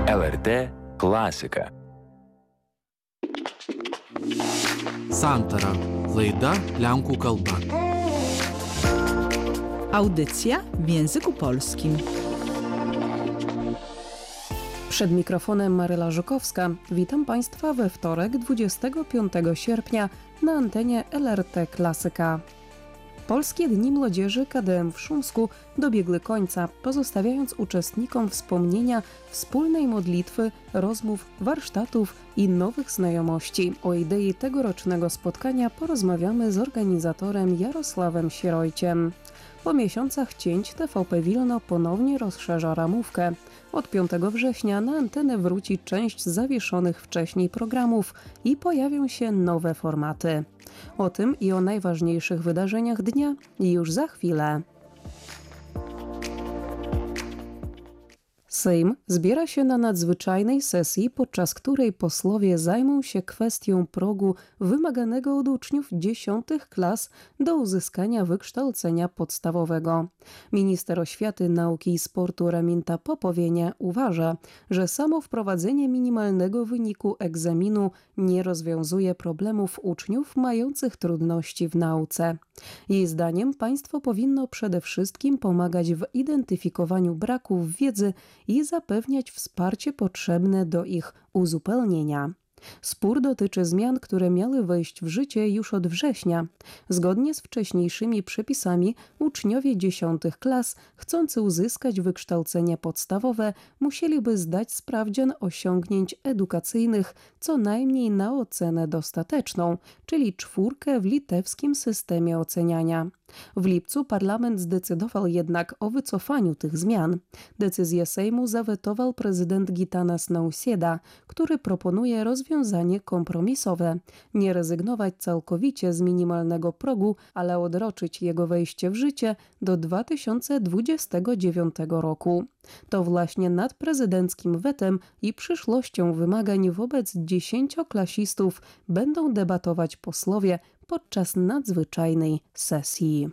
LRT klasika. Santara. Laida lenkų kalba. Audycja w języku polskim. Przed mikrofonem Maryla Żukowska. Witam Państwa we wtorek 25 sierpnia na antenie LRT Klasyka. Polskie Dni Młodzieży KDM w Szumsku dobiegły końca, pozostawiając uczestnikom wspomnienia wspólnej modlitwy, rozmów, warsztatów i nowych znajomości. O idei tegorocznego spotkania porozmawiamy z organizatorem Jarosławem Sierojciem. Po miesiącach cięć TVP Wilno ponownie rozszerza ramówkę. Od 5 września na antenę wróci część zawieszonych wcześniej programów i pojawią się nowe formaty. O tym i o najważniejszych wydarzeniach dnia już za chwilę. Sejm zbiera się na nadzwyczajnej sesji, podczas której posłowie zajmą się kwestią progu wymaganego od uczniów 10. klas do uzyskania wykształcenia podstawowego. Minister Oświaty, Nauki i Sportu Raminta Popowienie uważa, że samo wprowadzenie minimalnego wyniku egzaminu nie rozwiązuje problemów uczniów mających trudności w nauce. Jej zdaniem państwo powinno przede wszystkim pomagać w identyfikowaniu braków wiedzy i zapewniać wsparcie potrzebne do ich uzupełnienia. Spór dotyczy zmian, które miały wejść w życie już od września. Zgodnie z wcześniejszymi przepisami uczniowie 10. klas chcący uzyskać wykształcenie podstawowe musieliby zdać sprawdzian osiągnięć edukacyjnych co najmniej na ocenę dostateczną, czyli 4 w litewskim systemie oceniania. W lipcu parlament zdecydował jednak o wycofaniu tych zmian. Decyzję Sejmu zawetował prezydent Gitanas Nausėda, który proponuje rozwiązanie kompromisowe. Nie rezygnować całkowicie z minimalnego progu, ale odroczyć jego wejście w życie do 2029 roku. To właśnie nad prezydenckim wetem i przyszłością wymagań wobec 10-klasistów będą debatować posłowie podczas nadzwyczajnej sesji.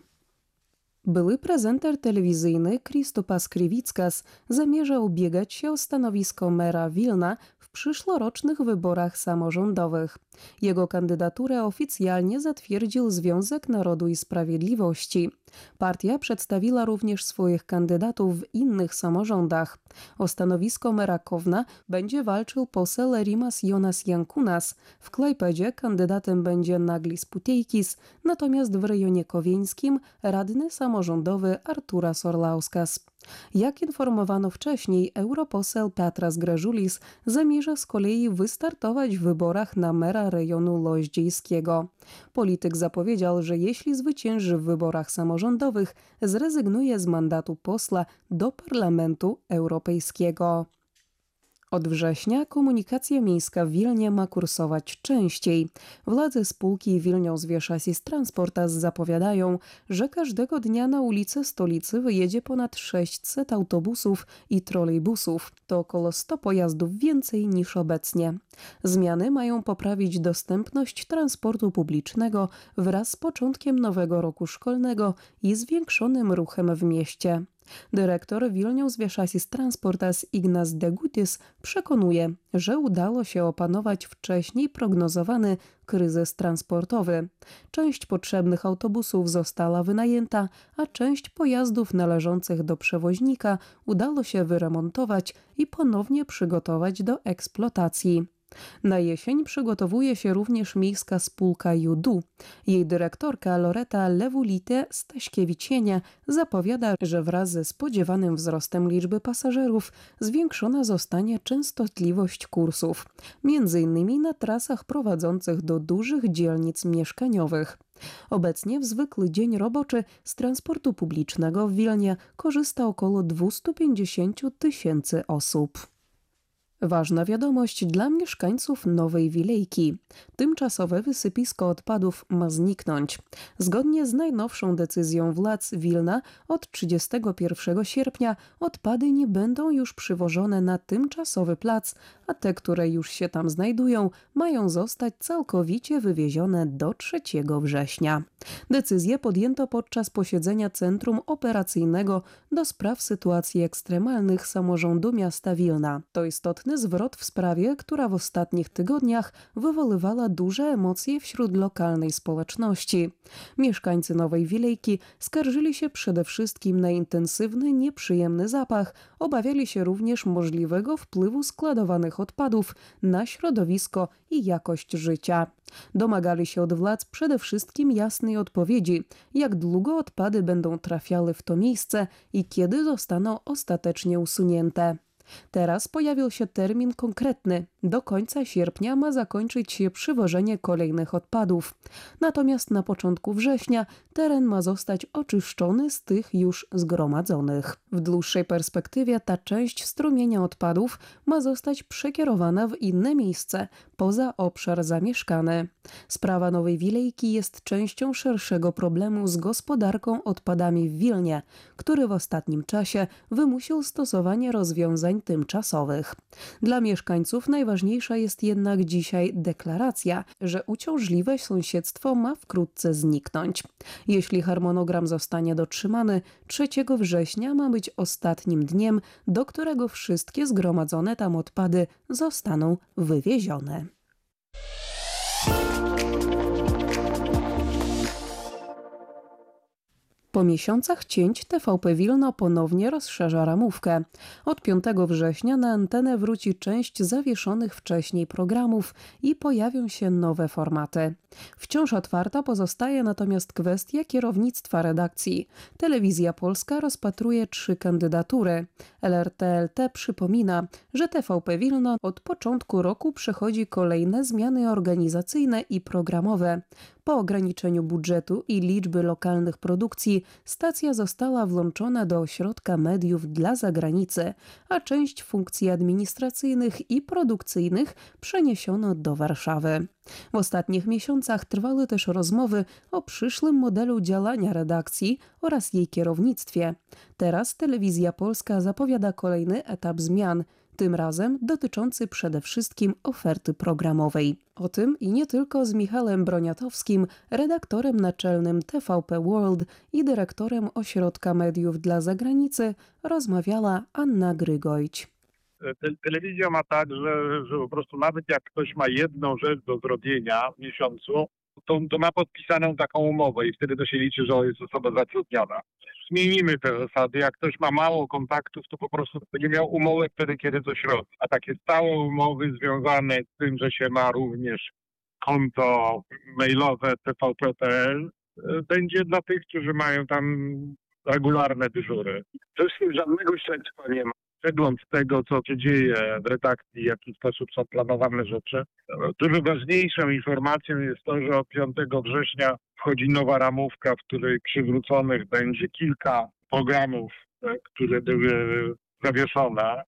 Były prezenter telewizyjny Kristupas Krivickas zamierza ubiegać się o stanowisko mera Wilna w przyszłorocznych wyborach samorządowych. Jego kandydaturę oficjalnie zatwierdził Związek Narodu i Sprawiedliwości. Partia przedstawiła również swoich kandydatów w innych samorządach. O stanowisko mera Kowna będzie walczył poseł Rimas Jonas Jankunas. W Klajpedzie kandydatem będzie Naglis Puteikis, natomiast w rejonie kowieńskim radny samorządowy Arturas Orlauskas. Jak informowano wcześniej, europoseł Petras Gražulis zamierza z kolei wystartować w wyborach na mera rejonu loździejskiego. Polityk zapowiedział, że jeśli zwycięży w wyborach samorządowych, zrezygnuje z mandatu posła do Parlamentu Europejskiego. Od września komunikacja miejska w Wilnie ma kursować częściej. Władze spółki Vilniaus Viešasis Transportas zapowiadają, że każdego dnia na ulice stolicy wyjedzie ponad 600 autobusów i trolejbusów. To około 100 pojazdów więcej niż obecnie. Zmiany mają poprawić dostępność transportu publicznego wraz z początkiem nowego roku szkolnego i zwiększonym ruchem w mieście. Dyrektor Vilniaus Viešasis Transportas Ignas Degutis przekonuje, że udało się opanować wcześniej prognozowany kryzys transportowy. Część potrzebnych autobusów została wynajęta, a część pojazdów należących do przewoźnika udało się wyremontować i ponownie przygotować do eksploatacji. Na jesień przygotowuje się również miejska spółka Judu. Jej dyrektorka Loreta Lewulite-Staśkiewicienie zapowiada, że wraz ze spodziewanym wzrostem liczby pasażerów zwiększona zostanie częstotliwość kursów, m.in. na trasach prowadzących do dużych dzielnic mieszkaniowych. Obecnie w zwykły dzień roboczy z transportu publicznego w Wilnie korzysta około 250 000 osób. Ważna wiadomość dla mieszkańców Nowej Wilejki. Tymczasowe wysypisko odpadów ma zniknąć. Zgodnie z najnowszą decyzją władz Wilna od 31 sierpnia odpady nie będą już przywożone na tymczasowy plac, a te, które już się tam znajdują, mają zostać całkowicie wywiezione do 3 września. Decyzję podjęto podczas posiedzenia Centrum Operacyjnego do Spraw Sytuacji Ekstremalnych Samorządu Miasta Wilna. To istotne istotny zwrot w sprawie, która w ostatnich tygodniach wywoływała duże emocje wśród lokalnej społeczności. Mieszkańcy Nowej Wilejki skarżyli się przede wszystkim na intensywny, nieprzyjemny zapach, obawiali się również możliwego wpływu składowanych odpadów na środowisko i jakość życia. Domagali się od władz przede wszystkim jasnej odpowiedzi, jak długo odpady będą trafiały w to miejsce i kiedy zostaną ostatecznie usunięte. Teraz pojawił się termin konkretny. Do końca sierpnia ma zakończyć się przywożenie kolejnych odpadów. Natomiast na początku września teren ma zostać oczyszczony z tych już zgromadzonych. W dłuższej perspektywie ta część strumienia odpadów ma zostać przekierowana w inne miejsce, poza obszar zamieszkany. Sprawa Nowej Wilejki jest częścią szerszego problemu z gospodarką odpadami w Wilnie, który w ostatnim czasie wymusił stosowanie rozwiązań tymczasowych. Dla mieszkańców najważniejsza jest jednak dzisiaj deklaracja, że uciążliwe sąsiedztwo ma wkrótce zniknąć. Jeśli harmonogram zostanie dotrzymany, 3 września ma być ostatnim dniem, do którego wszystkie zgromadzone tam odpady zostaną wywiezione. Po miesiącach cięć TVP Wilno ponownie rozszerza ramówkę. Od 5 września na antenę wróci część zawieszonych wcześniej programów i pojawią się nowe formaty. Wciąż otwarta pozostaje natomiast kwestia kierownictwa redakcji. Telewizja Polska rozpatruje 3 kandydatury. LRT-LT przypomina, że TVP Wilno od początku roku przechodzi kolejne zmiany organizacyjne i programowe. Po ograniczeniu budżetu i liczby lokalnych produkcji stacja została włączona do ośrodka mediów dla zagranicy, a część funkcji administracyjnych i produkcyjnych przeniesiono do Warszawy. W ostatnich miesiącach trwały też rozmowy o przyszłym modelu działania redakcji oraz jej kierownictwie. Teraz Telewizja Polska zapowiada kolejny etap zmian, tym razem dotyczący przede wszystkim oferty programowej. O tym i nie tylko z Michałem Broniatowskim, redaktorem naczelnym TVP World i dyrektorem Ośrodka Mediów dla Zagranicy, rozmawiała Anna Grygojć. Telewizja ma tak, że po prostu nawet jak ktoś ma jedną rzecz do zrobienia w miesiącu, to ma podpisaną taką umowę i wtedy to się liczy, że jest osoba zatrudniona. Zmienimy te zasady. Jak ktoś ma mało kontaktów, to po prostu będzie miał umowę wtedy, kiedy coś robi. A takie stałe umowy związane z tym, że się ma również konto mailowe tvp.pl będzie dla tych, którzy mają tam regularne dyżury. Zresztą żadnego śledztwa nie ma. Przegląd tego, co się dzieje w redakcji, w jaki sposób są planowane rzeczy. Dużo ważniejszą informacją jest to, że od 5 września wchodzi nowa ramówka, w której przywróconych będzie kilka programów, które były zawieszone.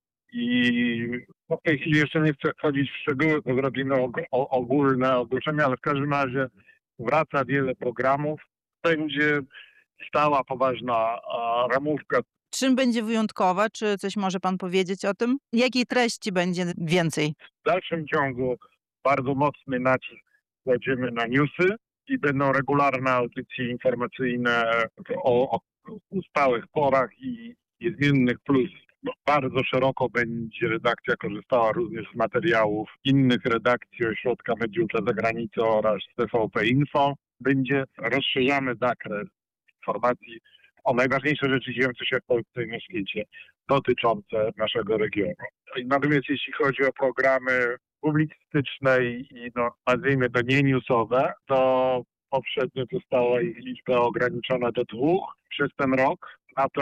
I w tej chwili jeszcze nie chcę wchodzić w szczegóły, bo zrobimy ogólne ogłoszenia, ale w każdym razie wraca wiele programów. Będzie stała, poważna ramówka. Czym będzie wyjątkowa? Czy coś może pan powiedzieć o tym? Jakiej treści będzie więcej? W dalszym ciągu bardzo mocny nacisk kładziemy na newsy i będą regularne audycje informacyjne o stałych porach i zmiennych plus. Bardzo szeroko będzie redakcja korzystała również z materiałów innych redakcji Ośrodka Mediów dla Zagranicy oraz TVP Info. Rozszerzamy zakres informacji o najważniejsze rzeczy dziejące się w Polsce i na świecie dotyczące naszego regionu. Natomiast jeśli chodzi o programy publicystyczne i nazwijmy to nie newsowe, to poprzednio została ich liczba ograniczona do 2 przez ten rok,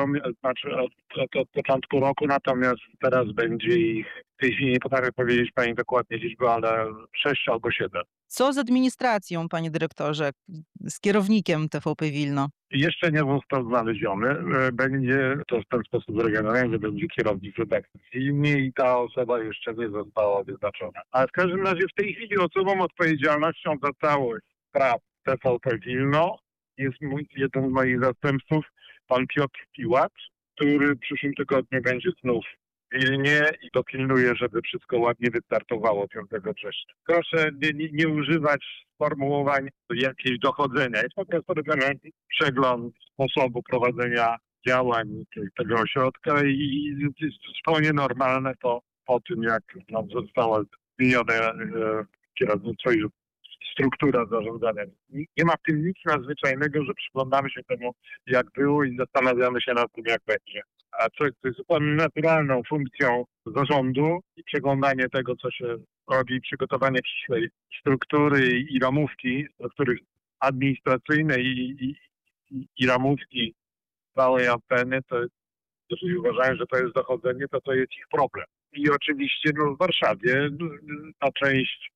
od początku roku, natomiast teraz będzie ich, w tej chwili nie potrafię powiedzieć pani dokładnie liczbę, ale 6 albo 7. Co z administracją, panie dyrektorze, z kierownikiem TVP Wilno? Jeszcze nie został znaleziony. Będzie to w ten sposób zrobione, że będzie kierownik redakcji i ta osoba jeszcze nie została wyznaczona. Ale w każdym razie w tej chwili osobą odpowiedzialnością za całość spraw TVP Wilno jest jeden z moich zastępców, pan Piotr Piłat, który w przyszłym tygodniu będzie znów w Wilnie i dopilnuje, żeby wszystko ładnie wystartowało 5 września. Proszę nie używać sformułowań jakieś dochodzenia. Jest po prostu przegląd sposobu prowadzenia działań tego ośrodka i jest zupełnie normalne to, po tym, jak zostało zmienione kierownictwo i struktura zarządzania. Nie ma w tym nic nadzwyczajnego, że przyglądamy się temu, jak było i zastanawiamy się nad tym, jak będzie. A to jest zupełnie naturalną funkcją zarządu i przeglądanie tego, co się robi, przygotowanie przyszłej struktury i ramówki, struktury administracyjnej i ramówki całej anteny, to jeżeli uważają, że to jest dochodzenie, to jest ich problem. I oczywiście w Warszawie ta część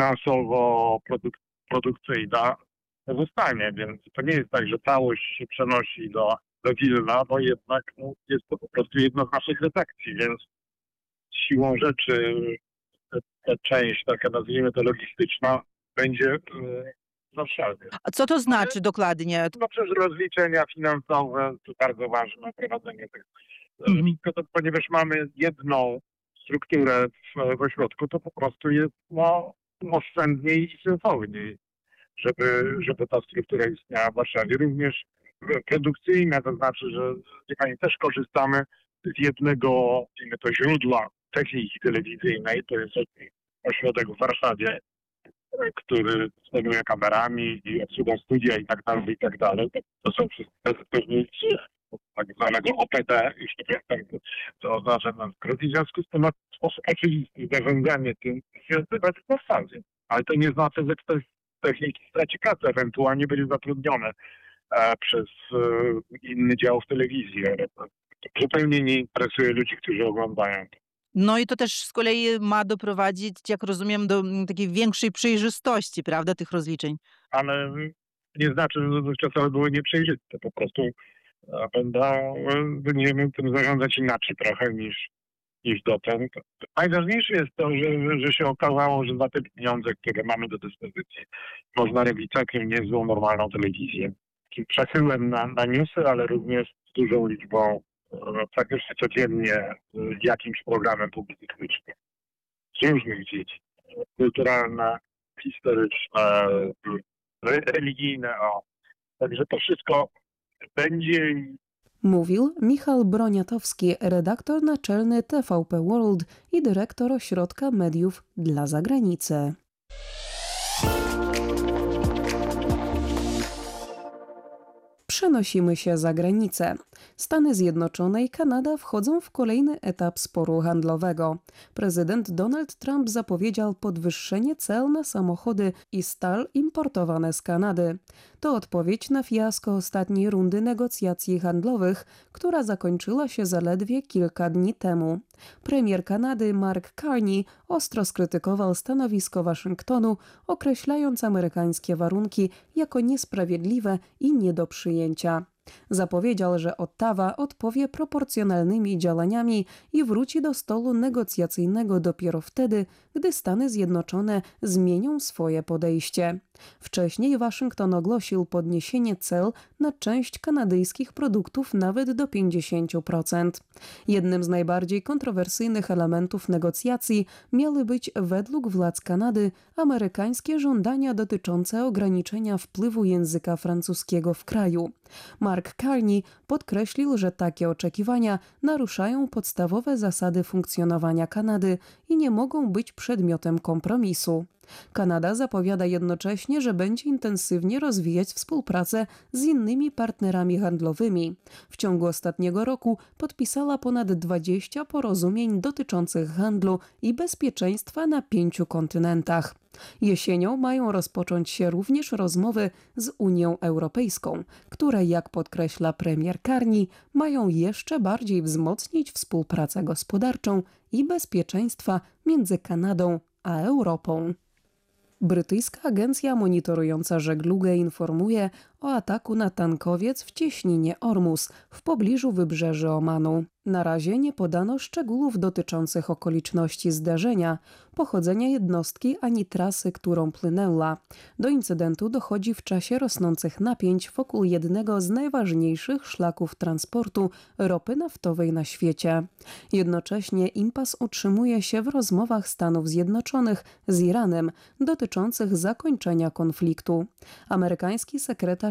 finansowo-produkcyjna zostanie, więc to nie jest tak, że całość się przenosi do Wilna, bo jednak jest to po prostu jedna z naszych redakcji, więc siłą rzeczy ta część, taka nazwijmy to logistyczna, będzie w Warszawie. A co to znaczy dokładnie? No przez rozliczenia finansowe, to bardzo ważne, prowadzenie tego. Ponieważ mamy jedną strukturę w ośrodku, to po prostu jest oszczędniej i sensowniej, żeby ta struktura istniała w Warszawie. Również produkcyjna, to znaczy, że też korzystamy z jednego źródła techniki telewizyjnej, to jest ośrodek w Warszawie, który dysponuje kamerami i obsługą studia i tak dalej. To są wszystkie techniki tak zwanego OPD, jeśli to oznacza na skrót. I w związku z tym w sposób oczywisty zarządzanie tym się odbywa w Warszawie. Ale to nie znaczy, że ktoś z techniki straci pracę, ewentualnie będzie zatrudniony przez inny dział w telewizji. Ale to zupełnie nie interesuje ludzi, którzy oglądają. No i to też z kolei ma doprowadzić, jak rozumiem, do takiej większej przejrzystości, prawda, tych rozliczeń. Ale nie znaczy, że dotychczasowe były nieprzejrzyste. Po prostu będziemy tym zarządzać inaczej trochę niż dotąd. Najważniejsze jest to, że się okazało, że za te pieniądze, które mamy do dyspozycji, można robić całkiem niezłą, normalną telewizję. Takim przechyłem na newsy, ale również z dużą liczbą praktycznie codziennie jakimś programem publicystycznym. Z różnych dziedzin. Kulturalne, historyczne, religijne. Także to wszystko będzie. Mówił Michał Broniatowski, redaktor naczelny TVP World i dyrektor Ośrodka Mediów dla Zagranicy. Przenosimy się za granicę. Stany Zjednoczone i Kanada wchodzą w kolejny etap sporu handlowego. Prezydent Donald Trump zapowiedział podwyższenie cel na samochody i stal importowane z Kanady. To odpowiedź na fiasko ostatniej rundy negocjacji handlowych, która zakończyła się zaledwie kilka dni temu. Premier Kanady Mark Carney ostro skrytykował stanowisko Waszyngtonu, określając amerykańskie warunki jako niesprawiedliwe i nie do przyjęcia. Zapowiedział, że Ottawa odpowie proporcjonalnymi działaniami i wróci do stołu negocjacyjnego dopiero wtedy, gdy Stany Zjednoczone zmienią swoje podejście. Wcześniej Waszyngton ogłosił podniesienie cel na część kanadyjskich produktów nawet do 50%. Jednym z najbardziej kontrowersyjnych elementów negocjacji miały być według władz Kanady amerykańskie żądania dotyczące ograniczenia wpływu języka francuskiego w kraju. Mark Carney podkreślił, że takie oczekiwania naruszają podstawowe zasady funkcjonowania Kanady i nie mogą być przedmiotem kompromisu. Kanada zapowiada jednocześnie, że będzie intensywnie rozwijać współpracę z innymi partnerami handlowymi. W ciągu ostatniego roku podpisała ponad 20 porozumień dotyczących handlu i bezpieczeństwa na 5 kontynentach. Jesienią mają rozpocząć się również rozmowy z Unią Europejską, które, jak podkreśla premier Carney, mają jeszcze bardziej wzmocnić współpracę gospodarczą i bezpieczeństwa między Kanadą a Europą. Brytyjska agencja monitorująca żeglugę informuje o ataku na tankowiec w cieśninie Ormus w pobliżu wybrzeży Omanu. Na razie nie podano szczegółów dotyczących okoliczności zdarzenia, pochodzenia jednostki ani trasy, którą płynęła. Do incydentu dochodzi w czasie rosnących napięć wokół jednego z najważniejszych szlaków transportu ropy naftowej na świecie. Jednocześnie impas utrzymuje się w rozmowach Stanów Zjednoczonych z Iranem dotyczących zakończenia konfliktu. Amerykański sekretarz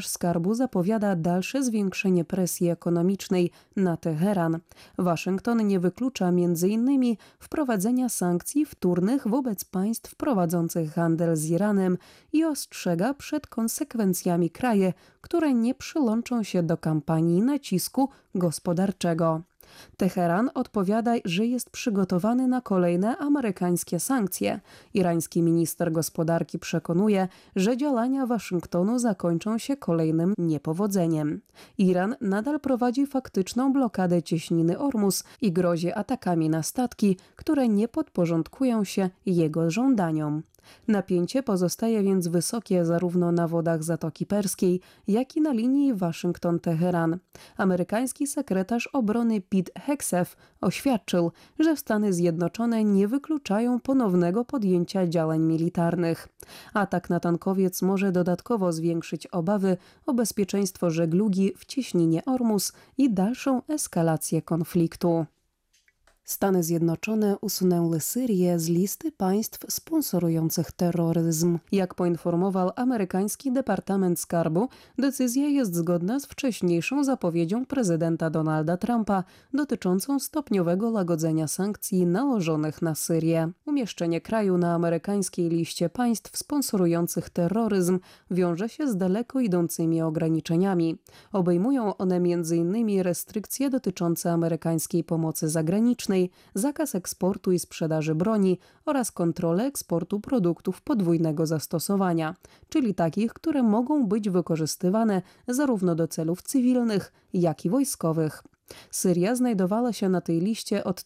sekretarz skarbu zapowiada dalsze zwiększenie presji ekonomicznej na Teheran. Waszyngton nie wyklucza m.in. wprowadzenia sankcji wtórnych wobec państw prowadzących handel z Iranem i ostrzega przed konsekwencjami kraje, które nie przylączą się do kampanii nacisku gospodarczego. Teheran odpowiada, że jest przygotowany na kolejne amerykańskie sankcje. Irański minister gospodarki przekonuje, że działania Waszyngtonu zakończą się kolejnym niepowodzeniem. Iran nadal prowadzi faktyczną blokadę cieśniny Ormus i grozi atakami na statki, które nie podporządkują się jego żądaniom. Napięcie pozostaje więc wysokie zarówno na wodach Zatoki Perskiej, jak i na linii Waszyngton-Teheran. Amerykański sekretarz obrony Pete Hegseth oświadczył, że Stany Zjednoczone nie wykluczają ponownego podjęcia działań militarnych. Atak na tankowiec może dodatkowo zwiększyć obawy o bezpieczeństwo żeglugi w cieśninie Ormus i dalszą eskalację konfliktu. Stany Zjednoczone usunęły Syrię z listy państw sponsorujących terroryzm. Jak poinformował amerykański Departament Skarbu, decyzja jest zgodna z wcześniejszą zapowiedzią prezydenta Donalda Trumpa dotyczącą stopniowego łagodzenia sankcji nałożonych na Syrię. Umieszczenie kraju na amerykańskiej liście państw sponsorujących terroryzm wiąże się z daleko idącymi ograniczeniami. Obejmują one m.in. restrykcje dotyczące amerykańskiej pomocy zagranicznej, zakaz eksportu i sprzedaży broni oraz kontrolę eksportu produktów podwójnego zastosowania, czyli takich, które mogą być wykorzystywane zarówno do celów cywilnych, jak i wojskowych. Syria znajdowała się na tej liście od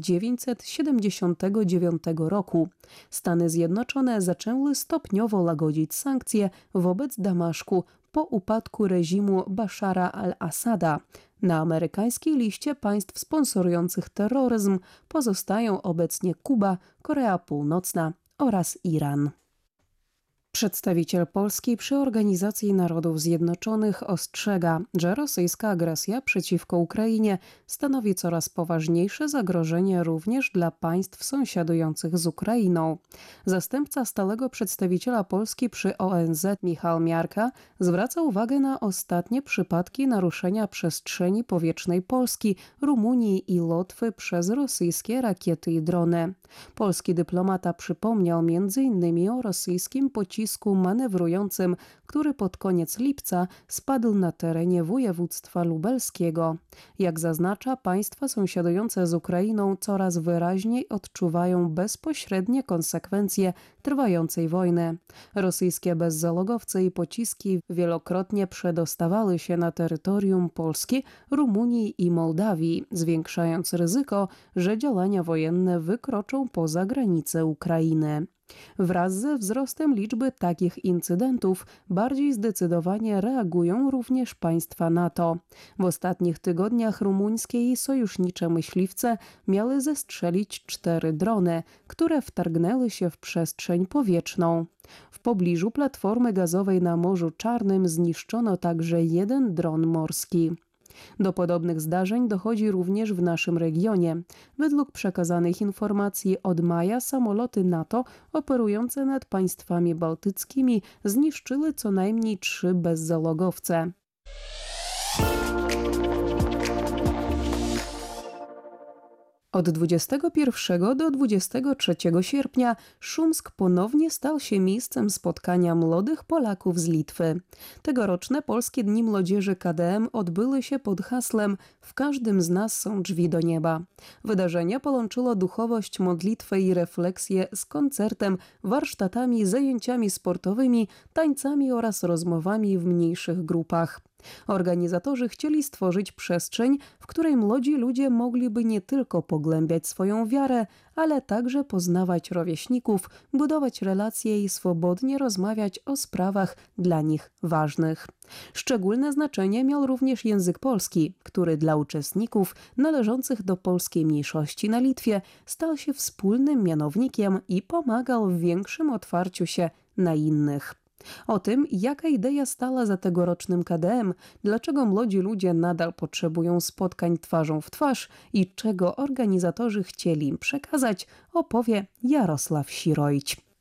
1979 roku. Stany Zjednoczone zaczęły stopniowo łagodzić sankcje wobec Damaszku po upadku reżimu Bashara al-Assada. Na amerykańskiej liście państw sponsorujących terroryzm pozostają obecnie Kuba, Korea Północna oraz Iran. Przedstawiciel Polski przy Organizacji Narodów Zjednoczonych ostrzega, że rosyjska agresja przeciwko Ukrainie stanowi coraz poważniejsze zagrożenie również dla państw sąsiadujących z Ukrainą. Zastępca stałego przedstawiciela Polski przy ONZ Michał Miarka zwraca uwagę na ostatnie przypadki naruszenia przestrzeni powietrznej Polski, Rumunii i Łotwy przez rosyjskie rakiety i drony. Polski dyplomata przypomniał m.in. o rosyjskim pocisku manewrującym, który pod koniec lipca spadł na terenie województwa lubelskiego. Jak zaznacza, państwa sąsiadujące z Ukrainą coraz wyraźniej odczuwają bezpośrednie konsekwencje trwającej wojny. Rosyjskie bezzalogowce i pociski wielokrotnie przedostawały się na terytorium Polski, Rumunii i Mołdawii, zwiększając ryzyko, że działania wojenne wykroczą poza granice Ukrainy. Wraz ze wzrostem liczby takich incydentów bardziej zdecydowanie reagują również państwa NATO. W ostatnich tygodniach rumuńskie i sojusznicze myśliwce miały zestrzelić 4 drony, które wtargnęły się w przestrzeń powietrzną. W pobliżu platformy gazowej na Morzu Czarnym zniszczono także 1 dron morski. Do podobnych zdarzeń dochodzi również w naszym regionie. Według przekazanych informacji od maja samoloty NATO operujące nad państwami bałtyckimi zniszczyły co najmniej 3 bezzalogowce. Od 21 do 23 sierpnia Szumsk ponownie stał się miejscem spotkania młodych Polaków z Litwy. Tegoroczne Polskie Dni Młodzieży KDM odbyły się pod hasłem „W każdym z nas są drzwi do nieba”. Wydarzenie połączyło duchowość, modlitwę i refleksję z koncertem, warsztatami, zajęciami sportowymi, tańcami oraz rozmowami w mniejszych grupach. Organizatorzy chcieli stworzyć przestrzeń, w której młodzi ludzie mogliby nie tylko pogłębiać swoją wiarę, ale także poznawać rówieśników, budować relacje i swobodnie rozmawiać o sprawach dla nich ważnych. Szczególne znaczenie miał również język polski, który dla uczestników należących do polskiej mniejszości na Litwie stał się wspólnym mianownikiem i pomagał w większym otwarciu się na innych. O tym, jaka idea stała za tegorocznym KDM, dlaczego młodzi ludzie nadal potrzebują spotkań twarzą w twarz i czego organizatorzy chcieli im przekazać, opowie Jarosław Sirojć.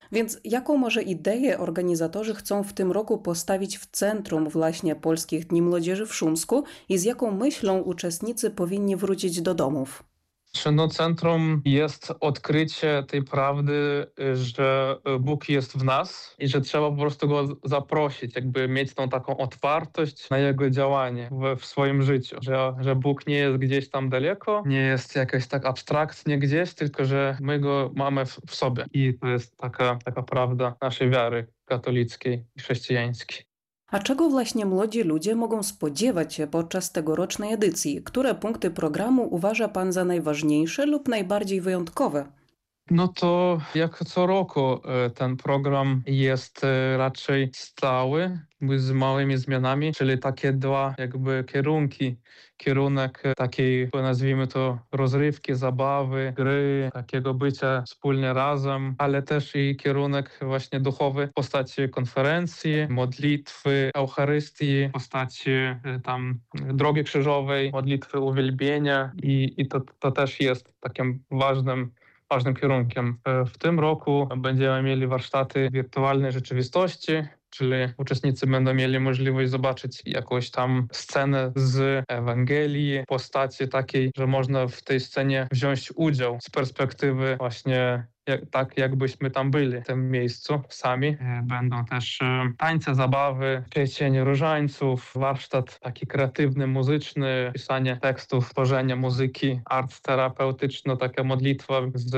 Więc jaką może ideę organizatorzy chcą w tym roku postawić w centrum właśnie Polskich Dni Młodzieży w Szumsku i z jaką myślą uczestnicy powinni wrócić do domów? No, centrum jest odkrycie tej prawdy, że Bóg jest w nas i że trzeba po prostu Go zaprosić, jakby mieć tą taką otwartość na Jego działanie w swoim życiu. Że Bóg nie jest gdzieś tam daleko, nie jest jakoś tak abstraktnie gdzieś, tylko że my Go mamy w sobie. I to jest taka prawda naszej wiary katolickiej i chrześcijańskiej. A czego właśnie młodzi ludzie mogą spodziewać się podczas tegorocznej edycji? Które punkty programu uważa pan za najważniejsze lub najbardziej wyjątkowe? No to jak co roku ten program jest raczej stały, z małymi zmianami, czyli takie dwa jakby kierunki. Kierunek takiej, nazwijmy to, rozrywki, zabawy, gry, takiego bycia wspólnie razem, ale też i kierunek właśnie duchowy w postaci konferencji, modlitwy, Eucharystii, w postaci tam Drogi Krzyżowej, modlitwy uwielbienia i to też jest takim ważnym kierunkiem. W tym roku będziemy mieli warsztaty wirtualnej rzeczywistości, czyli uczestnicy będą mieli możliwość zobaczyć jakąś tam scenę z Ewangelii, w postaci takiej, że można w tej scenie wziąć udział z perspektywy właśnie tak jakbyśmy tam byli w tym miejscu sami. Będą też tańce, zabawy, pieczenie różańców, warsztat taki kreatywny, muzyczny, pisanie tekstów, tworzenie muzyki, art terapeutyczny, taka modlitwa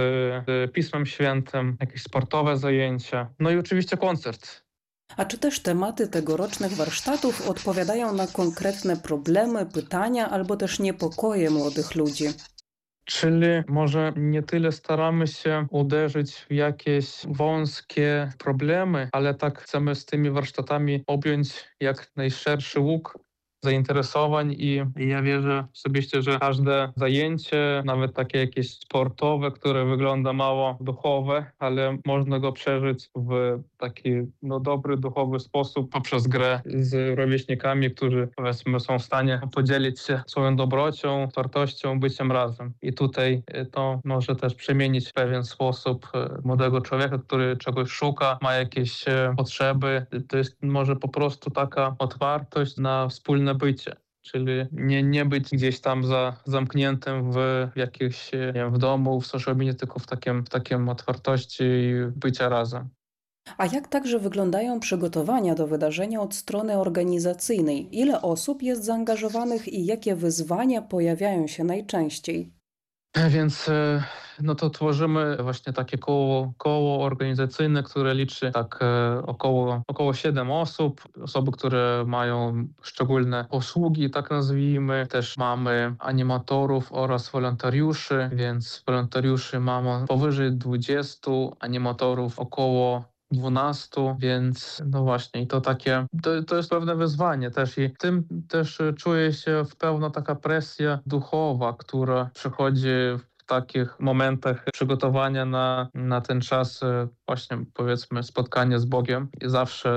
z Pismem Świętym, jakieś sportowe zajęcia, no i oczywiście koncert. A czy też tematy tegorocznych warsztatów odpowiadają na konkretne problemy, pytania albo też niepokoje młodych ludzi? Czyli może nie tyle staramy się uderzyć w jakieś wąskie problemy, ale tak chcemy z tymi warsztatami objąć jak najszerszy łuk zainteresowań i ja wierzę osobiście, że każde zajęcie, nawet takie jakieś sportowe, które wygląda mało duchowe, ale można go przeżyć w taki dobry, duchowy sposób poprzez grę z rówieśnikami, którzy powiedzmy są w stanie podzielić się swoją dobrocią, wartością, byciem razem. I tutaj to może też przemienić w pewien sposób młodego człowieka, który czegoś szuka, ma jakieś potrzeby. To jest może po prostu taka otwartość na wspólne bycie. Czyli nie być gdzieś tam zamkniętym w jakichś, nie wiem, w domu, w social media, tylko w takim otwartości i bycia razem. A jak także wyglądają przygotowania do wydarzenia od strony organizacyjnej? Ile osób jest zaangażowanych i jakie wyzwania pojawiają się najczęściej? Więc to tworzymy właśnie takie koło organizacyjne, które liczy tak około 7 osób. Osoby, które mają szczególne usługi, tak nazwijmy. Też mamy animatorów oraz wolontariuszy, więc wolontariuszy mamy powyżej 20, animatorów około 12, więc no właśnie, i to jest pewne wyzwanie też i tym też czuje się w pełna taka presja duchowa, która przychodzi w takich momentach przygotowania na ten czas właśnie powiedzmy spotkanie z Bogiem i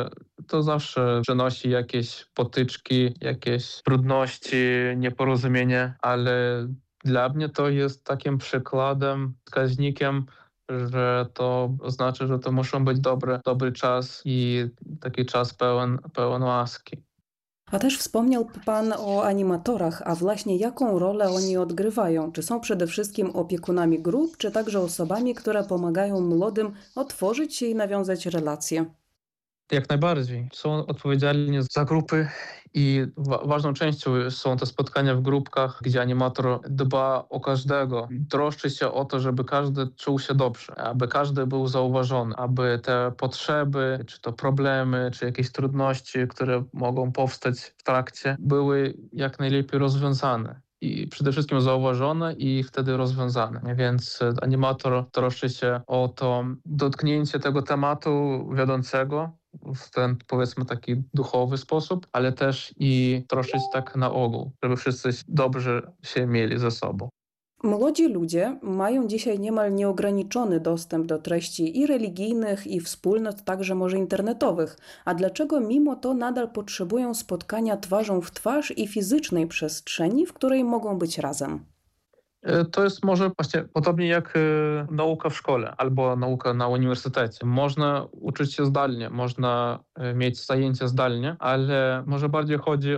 zawsze przynosi jakieś potyczki, jakieś trudności, nieporozumienie, ale dla mnie to jest takim przykładem, wskaźnikiem, że to oznacza, że to muszą być dobry czas i taki czas pełen łaski. A też wspomniał pan o animatorach, a właśnie jaką rolę oni odgrywają? Czy są przede wszystkim opiekunami grup, czy także osobami, które pomagają młodym otworzyć się i nawiązać relacje? Jak najbardziej. Są odpowiedzialni za grupy i ważną częścią są te spotkania w grupkach, gdzie animator dba o każdego. Troszczy się o to, żeby każdy czuł się dobrze, aby każdy był zauważony, aby te potrzeby, czy to problemy, czy jakieś trudności, które mogą powstać w trakcie, były jak najlepiej rozwiązane. I przede wszystkim zauważone i wtedy rozwiązane. Więc animator troszczy się o to dotknięcie tego tematu wiodącego w ten, powiedzmy, taki duchowy sposób, ale też i troszczyć tak na ogół, żeby wszyscy dobrze się mieli ze sobą. Młodzi ludzie mają dzisiaj niemal nieograniczony dostęp do treści i religijnych, i wspólnot, także może internetowych. A dlaczego mimo to nadal potrzebują spotkania twarzą w twarz i fizycznej przestrzeni, w której mogą być razem? To jest może właśnie podobnie jak nauka w szkole albo nauka na uniwersytecie. Można uczyć się zdalnie, można mieć zajęcia zdalnie, ale może bardziej chodzi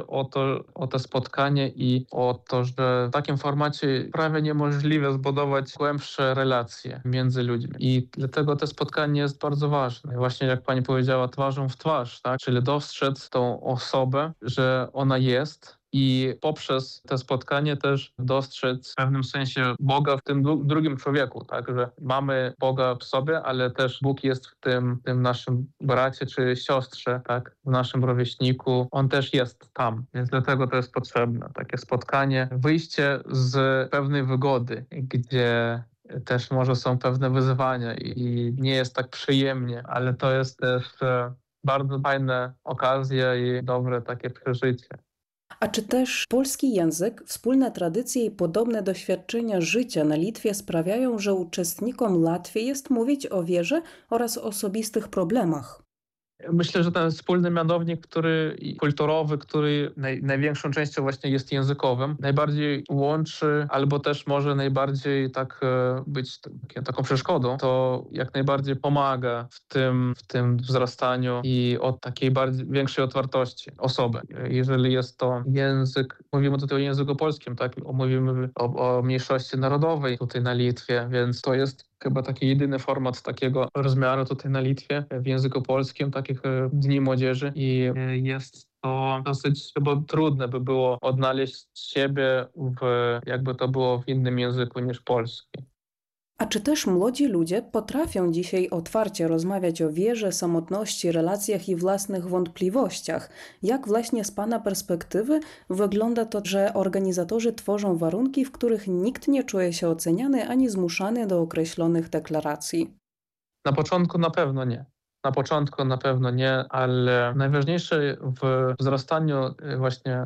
o to spotkanie i o to, że w takim formacie prawie niemożliwe zbudować głębsze relacje między ludźmi. I dlatego to spotkanie jest bardzo ważne. Właśnie jak pani powiedziała, twarzą w twarz, tak? Czyli dostrzec tą osobę, że ona jest, i poprzez to spotkanie też dostrzec w pewnym sensie Boga w tym drugim człowieku, tak? Że mamy Boga w sobie, ale też Bóg jest w tym naszym bracie czy siostrze, tak? W naszym rówieśniku. On też jest tam, więc dlatego to jest potrzebne. Takie spotkanie, wyjście z pewnej wygody, gdzie też może są pewne wyzwania i nie jest tak przyjemnie, ale to jest też bardzo fajna okazja i dobre takie przeżycie. A czy też polski język, wspólne tradycje i podobne doświadczenia życia na Litwie sprawiają, że uczestnikom łatwiej jest mówić o wierze oraz osobistych problemach? Myślę, że ten wspólny mianownik, kulturowy, który największą częścią właśnie jest językowym, najbardziej łączy albo też może najbardziej być taką przeszkodą, to jak najbardziej pomaga w tym wzrastaniu i od takiej większej otwartości osoby. Jeżeli jest to język, mówimy tutaj o języku polskim, tak? Mówimy o mniejszości narodowej tutaj na Litwie, więc to jest chyba taki jedyny format takiego rozmiaru tutaj na Litwie w języku polskim, takich Dni Młodzieży i jest to dosyć chyba trudne by było odnaleźć siebie jakby to było w innym języku niż polski. A czy też młodzi ludzie potrafią dzisiaj otwarcie rozmawiać o wierze, samotności, relacjach i własnych wątpliwościach? Jak właśnie z Pana perspektywy wygląda to, że organizatorzy tworzą warunki, w których nikt nie czuje się oceniany ani zmuszany do określonych deklaracji? Na początku na pewno nie, ale najważniejsze w wzrastaniu właśnie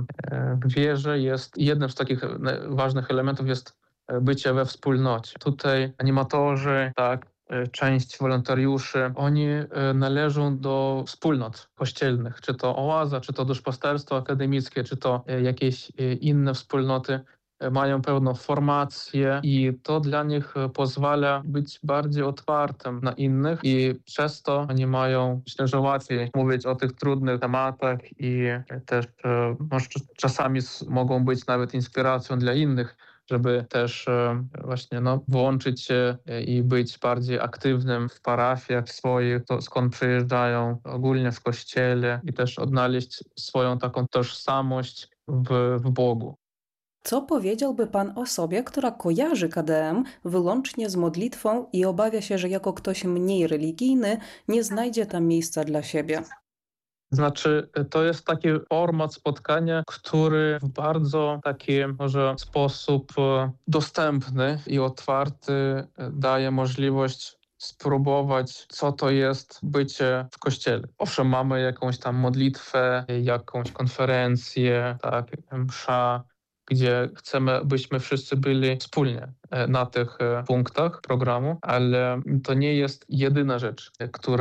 w wierze jest jednym z takich ważnych elementów jest bycie we wspólnocie. Tutaj animatorzy, tak, część wolontariuszy, oni należą do wspólnot kościelnych, czy to Oaza, czy to duszpasterstwo akademickie, czy to jakieś inne wspólnoty. Mają pełną formację i to dla nich pozwala być bardziej otwartym na innych i przez to oni mają, myślę, że łatwiej mówić o tych trudnych tematach i też może czasami mogą być nawet inspiracją dla innych, żeby też właśnie włączyć się i być bardziej aktywnym w parafiach swoich, skąd przyjeżdżają, ogólnie w kościele i też odnaleźć swoją taką tożsamość w Bogu. Co powiedziałby Pan osobie, która kojarzy KDM wyłącznie z modlitwą i obawia się, że jako ktoś mniej religijny nie znajdzie tam miejsca dla siebie? Znaczy, to jest taki format spotkania, który w bardzo taki może sposób dostępny i otwarty daje możliwość spróbować, co to jest bycie w kościele. Owszem, mamy jakąś tam modlitwę, jakąś konferencję, tak, msza, gdzie chcemy, byśmy wszyscy byli wspólnie na tych punktach programu, ale to nie jest jedyna rzecz,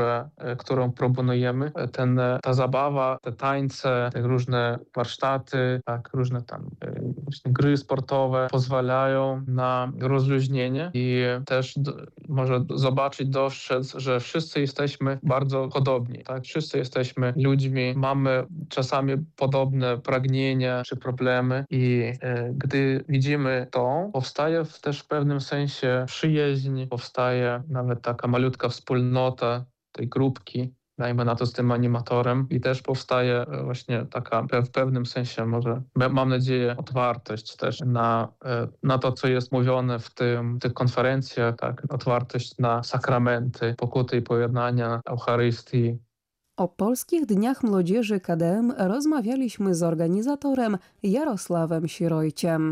którą proponujemy. Ta zabawa, te tańce, te różne warsztaty, tak, różne tam właśnie gry sportowe pozwalają na rozluźnienie i też może zobaczyć, dostrzec, że wszyscy jesteśmy bardzo podobni. Tak? Wszyscy jesteśmy ludźmi, mamy czasami podobne pragnienia czy problemy i gdy widzimy to, powstaje też w pewnym sensie przyjaźń, powstaje nawet taka malutka wspólnota tej grupki, dajmy na to z tym animatorem i też powstaje właśnie taka w pewnym sensie może, mam nadzieję, otwartość też na to, co jest mówione w tych konferencjach, tak, otwartość na sakramenty, pokuty i pojednania, Eucharystii. O Polskich Dniach Młodzieży KDM rozmawialiśmy z organizatorem Jarosławem Sirojciem.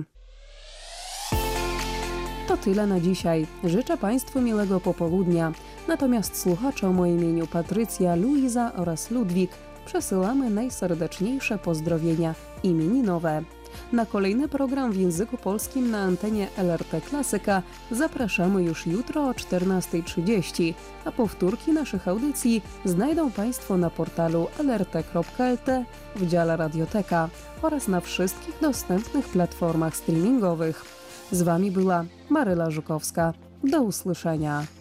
To tyle na dzisiaj. Życzę Państwu miłego popołudnia. Natomiast słuchaczom o imieniu Patrycja, Luiza oraz Ludwik przesyłamy najserdeczniejsze pozdrowienia imieninowe. Na kolejny program w języku polskim na antenie LRT Klasyka zapraszamy już jutro o 14:30, a powtórki naszych audycji znajdą Państwo na portalu lrt.lt w dziale Radioteka oraz na wszystkich dostępnych platformach streamingowych. Z Wami była Maryla Żukowska. Do usłyszenia.